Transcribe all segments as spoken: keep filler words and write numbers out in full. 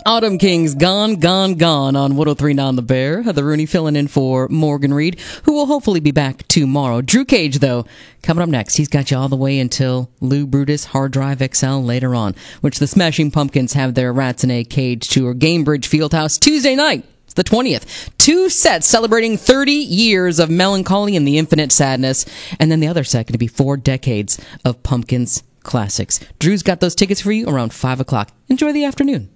Autumn Kings, Gone, Gone, Gone on one oh three point nine The Bear. Heather Rooney filling in for Morgan Reed, who will hopefully be back tomorrow. Drew Cage, though, coming up next. He's got you all the way until Lou Brutus Hard Drive X L later on, which the Smashing Pumpkins have their Rats in a Cage tour. Gamebridge Fieldhouse Tuesday night. It's the twentieth. Two sets celebrating thirty years of melancholy and the infinite sadness. And then the other set going to be four decades of Pumpkins classics. Drew's got those tickets for you around five o'clock. Enjoy the afternoon.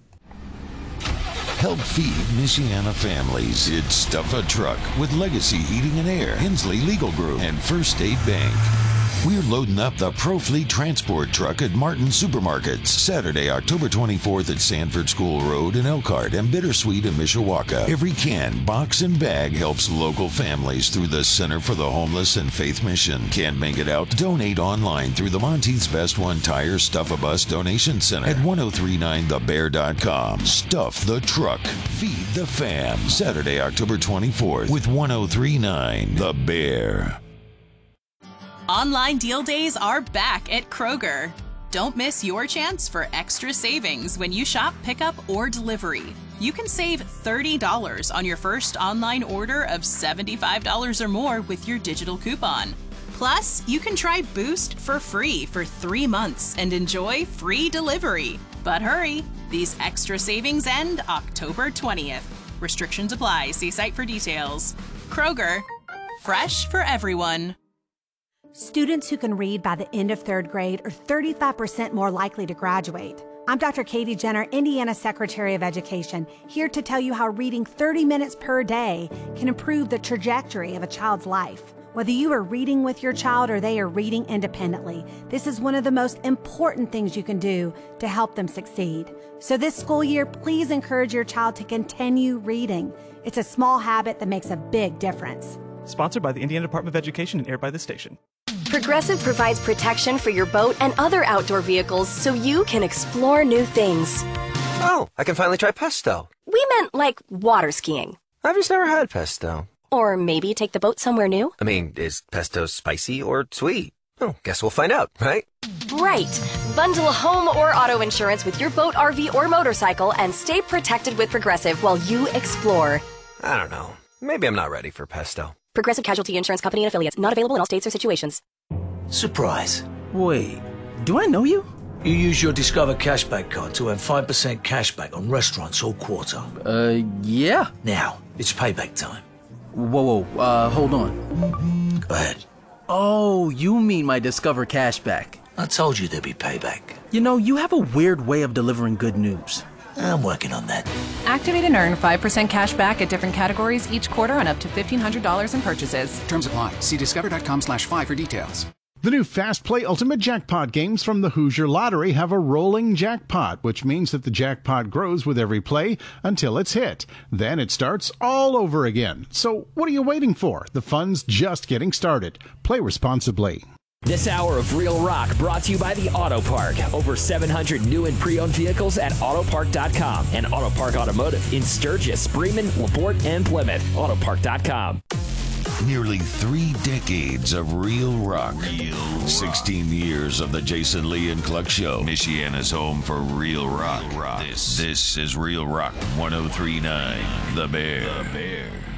Help feed Michiana families. It's Stuff a Truck with Legacy Heating and Air, Hensley Legal Group, and First State Bank. We're loading up the ProFleet transport truck at Martin Supermarkets Saturday, October twenty-fourth at Sanford School Road in Elkhart and Bittersweet in Mishawaka. Every can, box, and bag helps local families through the Center for the Homeless and Faith Mission. Can't make it out? Donate online through the Monteith's Best One Tire Stuff-A-Bus Donation Center at ten thirty-nine the bear dot com. Stuff the truck. Feed the fam. Saturday, October twenty-fourth with ten thirty-nine The Bear. Online deal days are back at Kroger. Don't miss your chance for extra savings when you shop pickup or delivery. You can save thirty dollars on your first online order of seventy-five dollars or more with your digital coupon. Plus, you can try Boost for free for three months and enjoy free delivery. But hurry, these extra savings end October twentieth. Restrictions apply. See site for details. Kroger, fresh for everyone. Students who can read by the end of third grade are thirty-five percent more likely to graduate. I'm Doctor Katie Jenner, Indiana Secretary of Education, here to tell you how reading thirty minutes per day can improve the trajectory of a child's life. Whether you are reading with your child or they are reading independently, this is one of the most important things you can do to help them succeed. So this school year, please encourage your child to continue reading. It's a small habit that makes a big difference. Sponsored by the Indiana Department of Education and aired by the station. Progressive provides protection for your boat and other outdoor vehicles so you can explore new things. Oh, I can finally try pesto. We meant like water skiing. I've just never had pesto. Or maybe take the boat somewhere new. I mean, is pesto spicy or sweet? Oh, guess we'll find out, right? Right. Bundle home or auto insurance with your boat, R V, or motorcycle and stay protected with Progressive while you explore. I don't know. Maybe I'm not ready for pesto. Progressive Casualty Insurance Company and Affiliates. Not available in all states or situations. Surprise. Wait, do I know you? You use your Discover Cashback card to earn five percent cashback on restaurants all quarter. Uh, yeah. Now, it's payback time. Whoa, whoa, uh, hold on. Go ahead. Oh, you mean my Discover Cashback. I told you there'd be payback. You know, you have a weird way of delivering good news. I'm working on that. Activate and earn five percent cash back at different categories each quarter on up to fifteen hundred dollars in purchases. Terms apply. See discover.com slash five for details. The new Fast Play Ultimate Jackpot games from the Hoosier Lottery have a rolling jackpot, which means that the jackpot grows with every play until it's hit. Then it starts all over again. So what are you waiting for? The fun's just getting started. Play responsibly. This hour of Real Rock brought to you by the Auto Park. Over seven hundred new and pre-owned vehicles at autopark dot com and Auto Park Automotive in Sturgis, Bremen, LaPorte, and Plymouth. autopark dot com. Nearly three decades of real rock. Real sixteen rock. Years of the Jason Lee and Cluck Show. Michiana's home for real rock. Real rock. This, this is Real Rock ten thirty-nine The Bear. The Bear.